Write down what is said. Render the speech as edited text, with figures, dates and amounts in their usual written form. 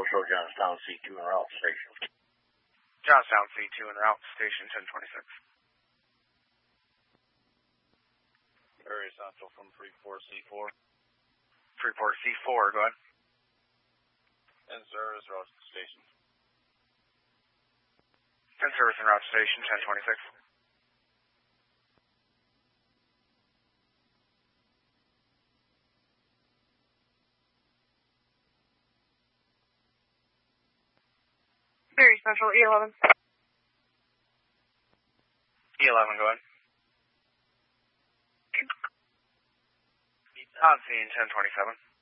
Central, show Johnstown C2 en route station. Johnstown C2 en route station 1026. Area Central from Freeport C4. Freeport C4, go ahead. And service route station. 10 service en route station 1026. Very Central, E11. E11, go ahead. On scene 1027.